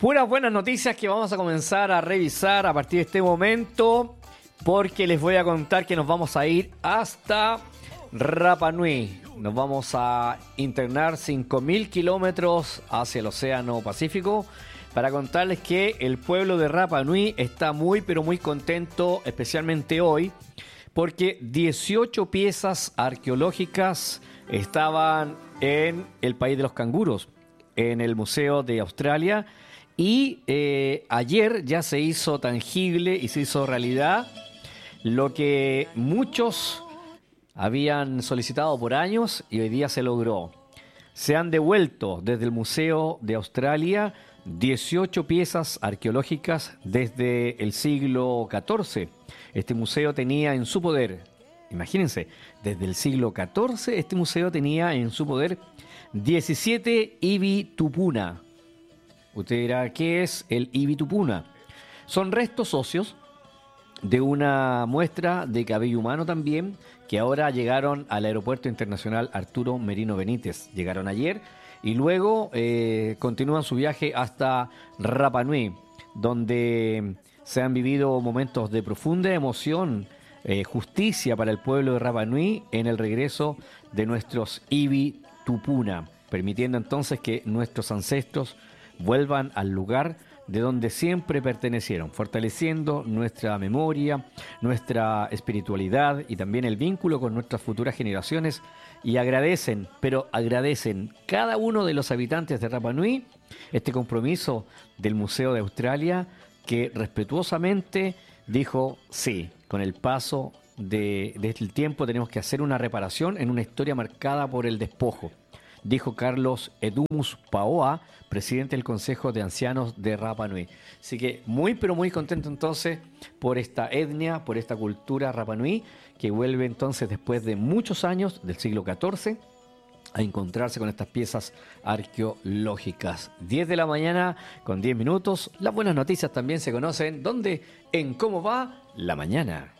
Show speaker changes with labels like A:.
A: Puras buenas noticias que vamos a comenzar a revisar a partir de este momento, porque les voy a contar que nos vamos a ir hasta Rapa Nui. Nos vamos a internar 5.000 kilómetros hacia el Océano Pacífico para contarles que el pueblo de Rapa Nui está muy pero muy contento, especialmente hoy, porque 18 piezas arqueológicas estaban en el país de los canguros, en el Museo de Australia, y ayer ya se hizo tangible y se hizo realidad lo que muchos habían solicitado por años y hoy día se logró. Se han devuelto desde el Museo de Australia 18 piezas arqueológicas desde el siglo XIV. Este museo tenía en su poder, imagínense, desde el siglo XIV este museo tenía en su poder 17 ibi tupuna. Usted dirá, ¿qué es el ibi tupuna? Son restos óseos de una muestra de cabello humano también, que ahora llegaron al Aeropuerto Internacional Arturo Merino Benítez. Llegaron ayer y luego continúan su viaje hasta Rapa Nui, donde se han vivido momentos de profunda emoción, justicia para el pueblo de Rapa Nui en el regreso de nuestros ibi tupuna, permitiendo entonces que nuestros ancestros vuelvan al lugar de donde siempre pertenecieron, fortaleciendo nuestra memoria, nuestra espiritualidad y también el vínculo con nuestras futuras generaciones. Y agradecen, pero agradecen cada uno de los habitantes de Rapa Nui este compromiso del Museo de Australia, que respetuosamente dijo, sí, con el paso del tiempo tenemos que hacer una reparación en una historia marcada por el despojo, dijo Carlos Edumus Paoa, presidente del Consejo de Ancianos de Rapa Nui. Así que muy, pero muy contento entonces por esta etnia, por esta cultura Rapa Nui, que vuelve entonces después de muchos años del siglo XIV a encontrarse con estas piezas arqueológicas. 10 de la mañana con 10 minutos. Las buenas noticias también se conocen. ¿Dónde? En Cómo va la mañana.